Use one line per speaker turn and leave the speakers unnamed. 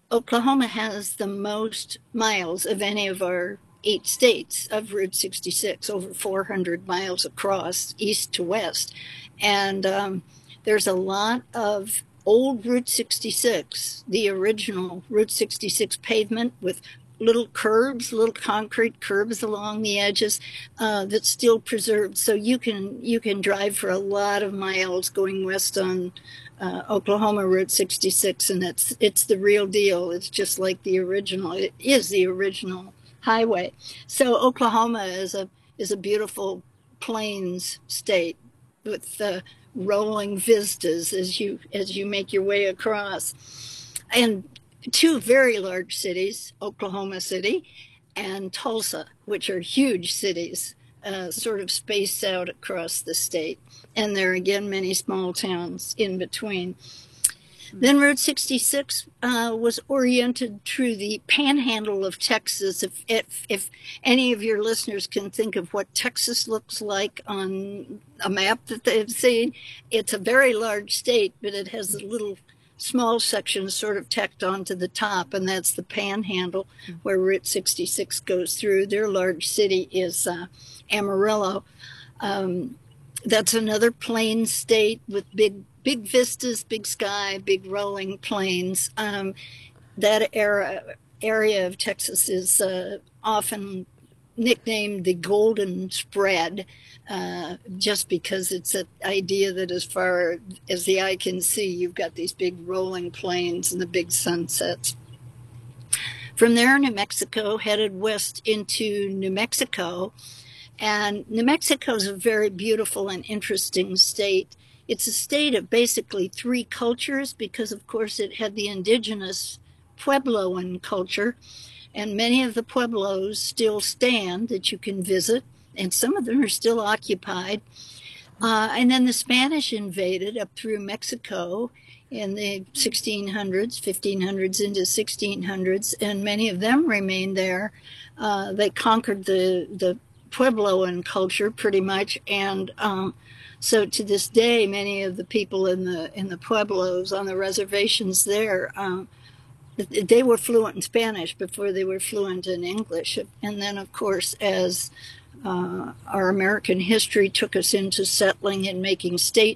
Oklahoma has the most miles of any of our 8 states of Route 66, over 400 miles across, east to west. And there's a lot of old Route 66, the original Route 66 pavement with little curbs, little concrete curbs along the edges that's still preserved. So you can drive for a lot of miles going west on Oklahoma Route 66, and it's the real deal. It's just like the original. It is the original highway. So Oklahoma is a beautiful plains state with rolling vistas as you make your way across, and two very large cities, Oklahoma City and Tulsa, which are huge cities, sort of spaced out across the state. And there are again many small towns in between. Then Route 66 was oriented through the panhandle of Texas. If any of your listeners can think of what Texas looks like on a map that they've seen, it's a very large state, but it has a little small section sort of tacked onto the top, and that's the panhandle where Route 66 goes through. Their large city is Amarillo. That's another plain state with big vistas, big sky, big rolling plains. That area of Texas is often nicknamed the Golden Spread, just because it's an idea that as far as the eye can see, you've got these big rolling plains and the big sunsets. From there, New Mexico headed west into New Mexico. And New Mexico is a very beautiful and interesting state. It's a state of basically three cultures because, of course, it had the indigenous Puebloan culture, and many of the Pueblos still stand that you can visit, and some of them are still occupied. And then the Spanish invaded up through Mexico in the 1600s, 1500s into 1600s, and many of them remained there. They conquered the Puebloan culture pretty much, and so to this day, many of the people in the Pueblos on the reservations there, they were fluent in Spanish before they were fluent in English. And then, of course, as our American history took us into settling and making